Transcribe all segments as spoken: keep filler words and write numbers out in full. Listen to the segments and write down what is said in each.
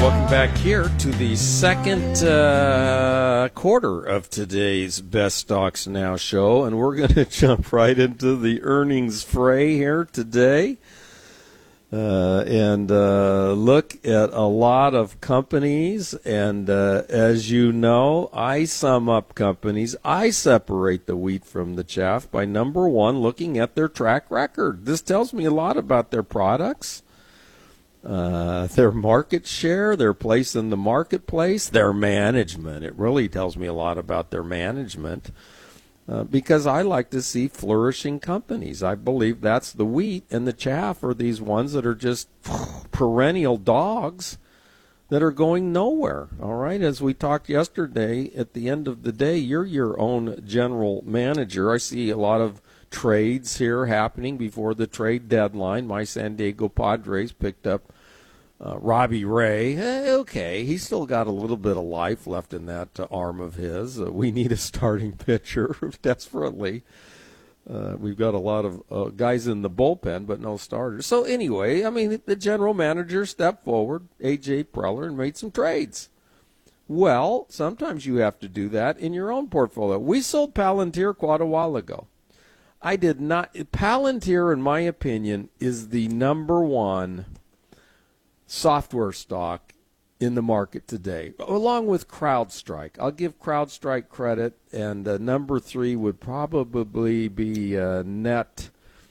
welcome back here to the second uh, quarter of today's Best Stocks Now show, and we're going to jump right into the earnings fray here today uh, and uh, look at a lot of companies. And uh, as you know, I sum up companies. I separate the wheat from the chaff by, number one, looking at their track record. This tells me a lot about their products. Uh, their market share, their place in the marketplace, their management. It really tells me a lot about their management uh, because I like to see flourishing companies. I believe that's the wheat, and the chaff are these ones that are just perennial dogs that are going nowhere. All right, as we talked yesterday, at the end of the day, you're your own general manager. I see a lot of trades here happening before the trade deadline. My San Diego Padres picked up uh, Robbie Ray. Eh, okay, he's still got a little bit of life left in that uh, arm of his. Uh, we need a starting pitcher desperately. Uh, we've got a lot of uh, guys in the bullpen, but no starters. So anyway, I mean, the general manager stepped forward, A J Preller, and made some trades. Well, sometimes you have to do that in your own portfolio. We sold Palantir quite a while ago. I did not. Palantir, in my opinion, is the number one software stock in the market today, along with CrowdStrike. I'll give CrowdStrike credit, and uh, number three would probably be uh, Net.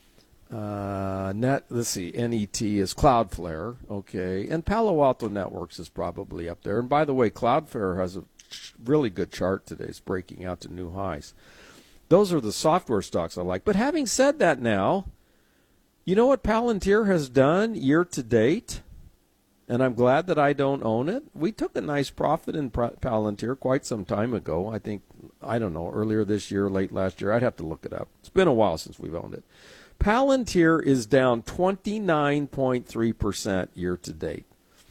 Uh, Net. Let's see. N E T is Cloudflare. Okay, and Palo Alto Networks is probably up there. And by the way, Cloudflare has a really good chart today. It's breaking out to new highs. Those are the software stocks I like. But having said that now, you know what Palantir has done year to date? And I'm glad that I don't own it. We took a nice profit in Palantir quite some time ago. I think, I don't know, earlier this year, late last year. I'd have to look it up. It's been a while since we've owned it. Palantir is down twenty-nine point three percent year to date.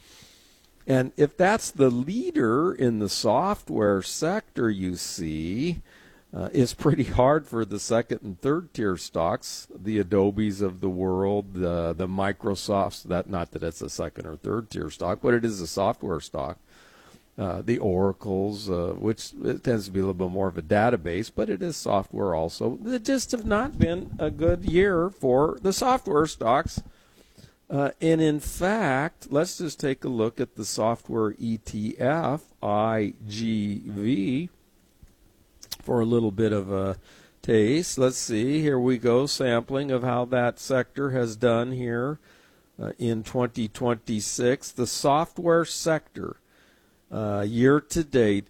And if that's the leader in the software sector, you see, Uh, it's pretty hard for the second and third tier stocks, the Adobes of the world, the the Microsofts. That not that it's a second or third tier stock, but it is a software stock. Uh, the Oracles, uh, which it tends to be a little bit more of a database, but it is software also. It just have not been a good year for the software stocks. Uh, and in fact, let's just take a look at the software E T F, I G V. For a little bit of a taste. Let's see. Here we go. Sampling of how that sector has done here uh, in twenty twenty-six. The software sector uh, year to date